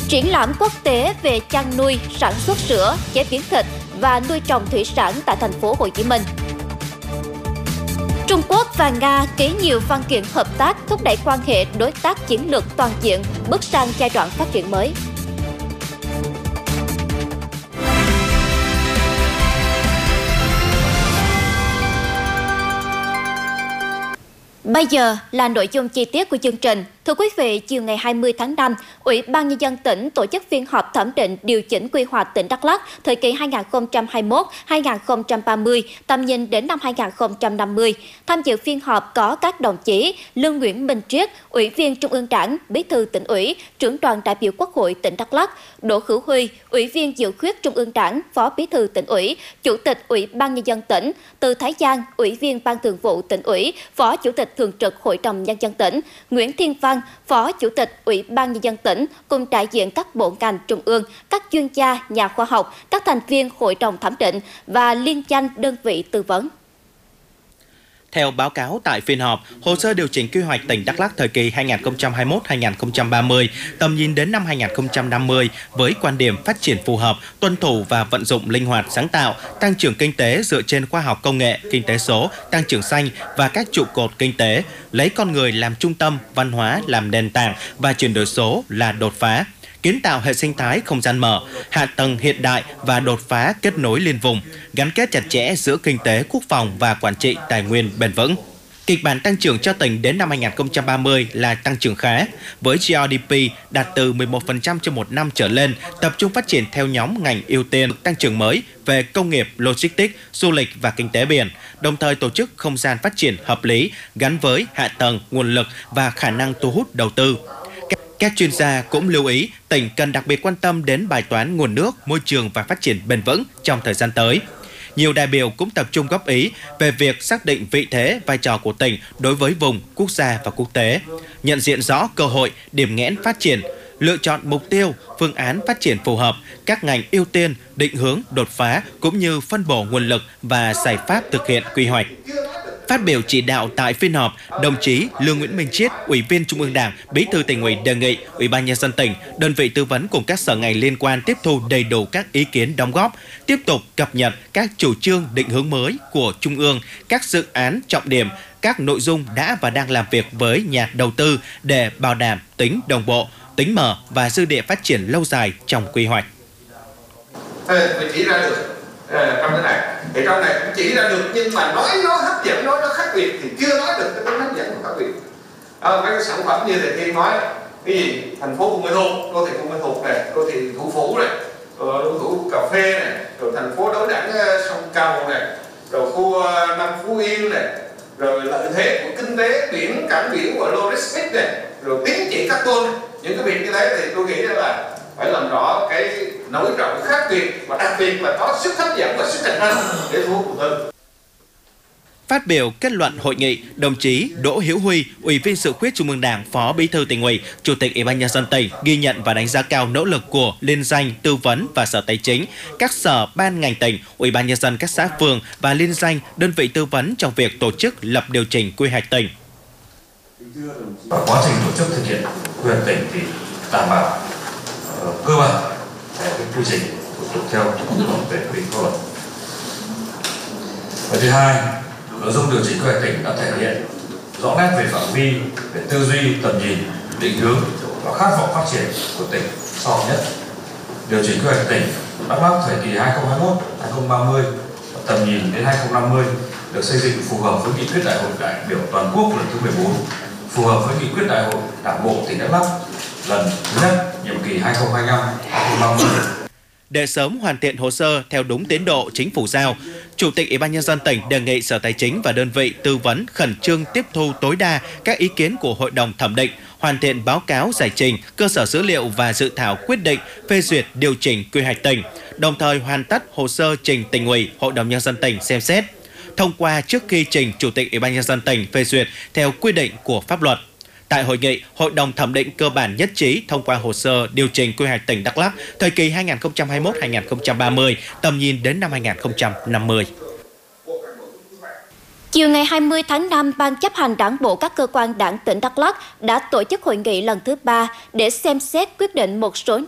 Triển lãm quốc tế về chăn nuôi, sản xuất sữa, chế biến thịt và nuôi trồng thủy sản tại thành phố Hồ Chí Minh. Trung Quốc và Nga ký nhiều văn kiện hợp tác thúc đẩy quan hệ đối tác chiến lược toàn diện bước sang giai đoạn phát triển mới. Bây giờ là nội dung chi tiết của chương trình. Thưa quý vị, chiều ngày 20 tháng 5, Ủy ban Nhân dân tỉnh tổ chức phiên họp thẩm định điều chỉnh quy hoạch tỉnh Đắk Lắk thời kỳ 2021-2030, tầm nhìn đến năm 2050. Tham dự phiên họp có các đồng chí Lương Nguyễn Minh Triết, Ủy viên Trung ương Đảng, Bí thư Tỉnh ủy, Trưởng đoàn đại biểu Quốc hội tỉnh Đắk Lắk, Đỗ Hữu Huy, Ủy viên Dự khuyết Trung ương Đảng, Phó Bí thư Tỉnh ủy, Chủ tịch Ủy ban Nhân dân tỉnh, Từ Thái Giang, Ủy viên Ban Thường vụ Tỉnh ủy, Phó Chủ tịch Thường trực Hội đồng Nhân dân tỉnh, Nguyễn Thiên Văn, Phó Chủ tịch Ủy ban Nhân dân tỉnh cùng đại diện các bộ ngành trung ương, các chuyên gia, nhà khoa học, các thành viên Hội đồng thẩm định và liên danh đơn vị tư vấn. Theo báo cáo tại phiên họp, hồ sơ điều chỉnh quy hoạch tỉnh Đắk Lắk thời kỳ 2021-2030, tầm nhìn đến năm 2050 với quan điểm phát triển phù hợp, tuân thủ và vận dụng linh hoạt sáng tạo, tăng trưởng kinh tế dựa trên khoa học công nghệ, kinh tế số, tăng trưởng xanh và các trụ cột kinh tế, lấy con người làm trung tâm, văn hóa làm nền tảng và chuyển đổi số là đột phá. Kiến tạo hệ sinh thái không gian mở, hạ tầng hiện đại và đột phá kết nối liên vùng, gắn kết chặt chẽ giữa kinh tế, quốc phòng và quản trị tài nguyên bền vững. Kịch bản tăng trưởng cho tỉnh đến năm 2030 là tăng trưởng khá, với GDP đạt từ 11% trên một năm trở lên, tập trung phát triển theo nhóm ngành ưu tiên tăng trưởng mới về công nghiệp, logistics, du lịch và kinh tế biển, đồng thời tổ chức không gian phát triển hợp lý gắn với hạ tầng, nguồn lực và khả năng thu hút đầu tư. Các chuyên gia cũng lưu ý tỉnh cần đặc biệt quan tâm đến bài toán nguồn nước, môi trường và phát triển bền vững trong thời gian tới. Nhiều đại biểu cũng tập trung góp ý về việc xác định vị thế, vai trò của tỉnh đối với vùng, quốc gia và quốc tế, nhận diện rõ cơ hội, điểm nghẽn phát triển, lựa chọn mục tiêu, phương án phát triển phù hợp, các ngành ưu tiên, định hướng, đột phá cũng như phân bổ nguồn lực và giải pháp thực hiện quy hoạch. Phát biểu chỉ đạo tại phiên họp, đồng chí Lương Nguyễn Minh Triết, Ủy viên Trung ương Đảng, Bí thư Tỉnh ủy đề nghị Ủy ban Nhân dân tỉnh, đơn vị tư vấn cùng các sở ngành liên quan tiếp thu đầy đủ các ý kiến đóng góp, tiếp tục cập nhật các chủ trương định hướng mới của Trung ương, các dự án trọng điểm, các nội dung đã và đang làm việc với nhà đầu tư để bảo đảm tính đồng bộ, tính mở và dư địa phát triển lâu dài trong quy hoạch. Mình chỉ ra được trong cái này, thì trong này cũng chỉ ra được, nhưng mà nói nó hấp dẫn, nói nó khác biệt thì chưa nói được cái tính hấp dẫn của khác biệt. Mấy cái sản phẩm như thầy Thiên nói, cái gì thành phố Buôn Ma Thuột, đô thị Buôn Ma Thuột này, đô thị Thủ Phủ này, rồi đô thị cà phê này, rồi thành phố đối đẳng sông Cầu này, rồi khu Nam Phú Yên này, rồi lợi thế của kinh tế biển, cảng biển và logistics này, rồi tín chỉ các tôn, những cái việc như thế thì tôi nghĩ là phải làm rõ cái nổi trội khác biệt và đặc biệt là có sức hấp dẫn và sức cạnh tranh để thu hút đầu tư. Phát biểu kết luận hội nghị, đồng chí Đỗ Hữu Huy, Ủy viên Dự khuyết Trung ương Đảng, Phó Bí thư Tỉnh ủy, Chủ tịch Ủy ban Nhân dân tỉnh ghi nhận và đánh giá cao nỗ lực của liên danh tư vấn và Sở Tài chính, các sở ban ngành tỉnh, Ủy ban Nhân dân các xã phường và liên danh đơn vị tư vấn trong việc tổ chức lập điều chỉnh quy hoạch tỉnh. Quá trình tổ chức thực hiện quy hoạch tỉnh thì đảm bảo cơ bản về cái quy trình thủ tục theo về quy định pháp luật. Và thứ hai, nội dung điều chỉnh quy hoạch tỉnh đã thể hiện rõ nét về phạm vi, về tư duy, tầm nhìn, định hướng và khát vọng phát triển của tỉnh sau nhất. Điều chỉnh quy hoạch tỉnh Đắk Lắk thời kỳ 2021-2030 và tầm nhìn đến 2050 được xây dựng phù hợp với nghị quyết đại hội đại biểu toàn quốc lần thứ 14, phù hợp với nghị quyết đại hội Đảng bộ tỉnh Đắk Lắk lần thứ nhất nhiệm kỳ 2025-2030. Để sớm hoàn thiện hồ sơ theo đúng tiến độ chính phủ giao, Chủ tịch Ủy ban Nhân dân tỉnh đề nghị Sở Tài chính và đơn vị tư vấn khẩn trương tiếp thu tối đa các ý kiến của Hội đồng thẩm định, hoàn thiện báo cáo giải trình, cơ sở dữ liệu và dự thảo quyết định phê duyệt điều chỉnh quy hoạch tỉnh, đồng thời hoàn tất hồ sơ trình Tỉnh ủy, Hội đồng Nhân dân tỉnh xem xét, thông qua trước khi trình Chủ tịch Ủy ban Nhân dân tỉnh phê duyệt theo quy định của pháp luật. Tại hội nghị, Hội đồng thẩm định cơ bản nhất trí thông qua hồ sơ điều chỉnh quy hoạch tỉnh Đắk Lắk thời kỳ 2021-2030, tầm nhìn đến năm 2050. Chiều ngày 20 tháng 5, Ban chấp hành Đảng bộ các cơ quan Đảng tỉnh Đắk Lắk đã tổ chức hội nghị lần thứ 3 để xem xét quyết định một số